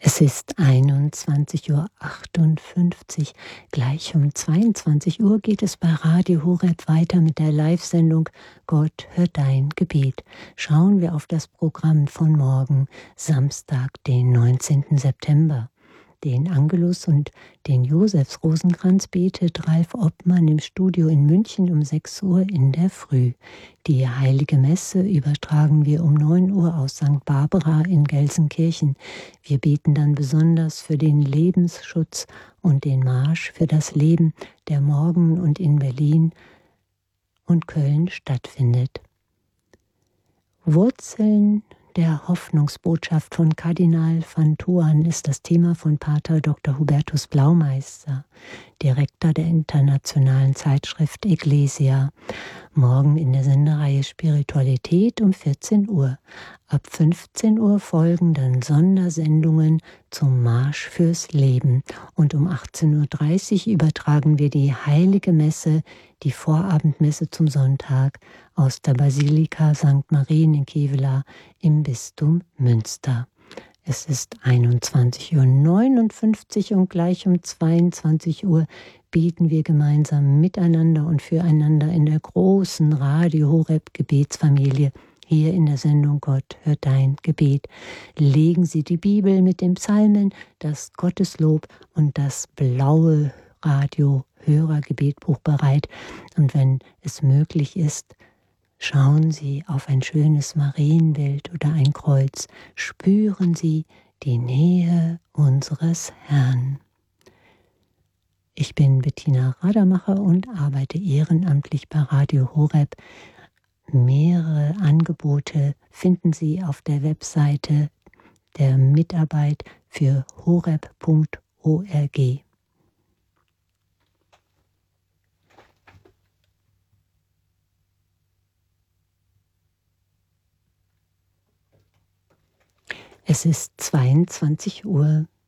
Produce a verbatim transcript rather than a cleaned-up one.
Es ist einundzwanzig Uhr achtundfünfzig. Gleich um zweiundzwanzig Uhr geht es bei Radio Horeb weiter mit der Live-Sendung Gott hört dein Gebet. Schauen wir auf das Programm von morgen, Samstag, den neunzehnten September. Den Angelus und den Josefsrosenkranz betet Ralf Obmann im Studio in München um sechs Uhr in der Früh. Die Heilige Messe übertragen wir um neun Uhr aus Sankt Barbara in Gelsenkirchen. Wir beten dann besonders für den Lebensschutz und den Marsch für das Leben, der morgen und in Berlin und Köln stattfindet. Wurzeln der Hoffnungsbotschaft von Kardinal van Thuan ist das Thema von Pater Doktor Hubertus Blaumeister, Direktor der internationalen Zeitschrift Ecclesia. Morgen in der Sendereihe Spiritualität um vierzehn Uhr. Ab fünfzehn Uhr folgen dann Sondersendungen zum Marsch fürs Leben. Und um achtzehn Uhr dreißig übertragen wir die Heilige Messe, die Vorabendmesse zum Sonntag, aus der Basilika Sankt Marien in Kevela im Bistum Münster. Es ist einundzwanzig Uhr neunundfünfzig und gleich um zweiundzwanzig Uhr beten wir gemeinsam miteinander und füreinander in der großen Radio Horeb Gebetsfamilie. Hier in der Sendung Gott hört dein Gebet. Legen Sie die Bibel mit den Psalmen, das Gotteslob und das blaue Radio Hörergebetbuch bereit. Und wenn es möglich ist, schauen Sie auf ein schönes Marienbild oder ein Kreuz. Spüren Sie die Nähe unseres Herrn. Ich bin Bettina Radermacher und arbeite ehrenamtlich bei Radio Horeb. Mehrere Angebote finden Sie auf der Webseite der Mitarbeit für horeb punkt org. Es ist zweiundzwanzig Uhr.